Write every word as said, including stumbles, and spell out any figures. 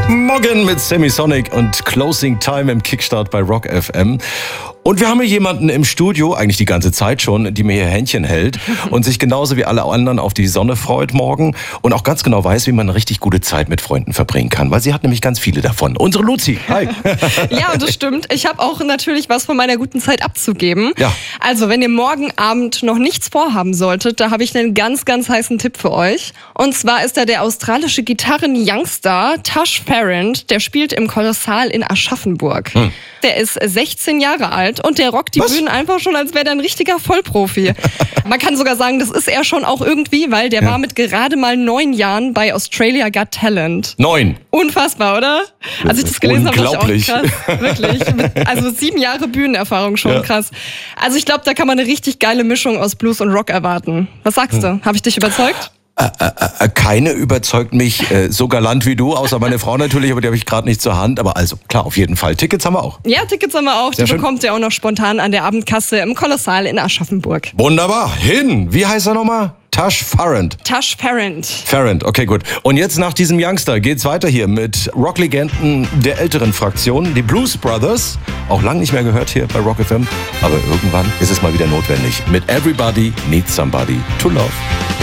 Morgen mit Semisonic und Closing Time im Kickstart bei Rock F M. Und wir haben hier jemanden im Studio, eigentlich die ganze Zeit schon, die mir hier Händchen hält und sich genauso wie alle anderen auf die Sonne freut morgen und auch ganz genau weiß, wie man eine richtig gute Zeit mit Freunden verbringen kann, weil sie hat nämlich ganz viele davon. Unsere Luzi, hi. Ja, das stimmt. Ich habe auch natürlich was von meiner guten Zeit abzugeben. Ja. Also, wenn ihr morgen Abend noch nichts vorhaben solltet, da habe ich einen ganz, ganz heißen Tipp für euch. Und zwar ist da der australische Gitarren-Youngstar Tash Farrant, der spielt im Kolossal in Aschaffenburg. Hm. Der ist sechzehn Jahre alt und der rockt die Was? Bühnen einfach schon, als wäre der ein richtiger Vollprofi. Man kann sogar sagen, das ist er schon auch irgendwie, weil der Ja. war mit gerade mal neun Jahren bei Australia Got Talent. Neun. Unfassbar, oder? Als ich das gelesen habe, dachte Unglaublich. ich auch krass. Wirklich. Mit- Also sieben Jahre Bühnenerfahrung schon, Ja. krass. Also ich glaube, da kann man eine richtig geile Mischung aus Blues und Rock erwarten. Was sagst du? Habe ich dich überzeugt? Äh, Keine überzeugt mich äh, so galant wie du, außer meine Frau natürlich, aber die habe ich gerade nicht zur Hand. Aber also, klar, auf jeden Fall. Tickets haben wir auch. Ja, Tickets haben wir auch. Die Sehr schön. bekommt ihr auch noch spontan an der Abendkasse im Kolossal in Aschaffenburg. Wunderbar. Hin. Wie heißt er nochmal? Tash Farrant. Tash Farrant. Farrant, okay, gut. Und jetzt nach diesem Youngster geht's weiter hier mit Rocklegenden der älteren Fraktion, die Blues Brothers. Auch lang nicht mehr gehört hier bei Rock F M. Aber irgendwann ist es mal wieder notwendig. Mit Everybody Needs Somebody to Love.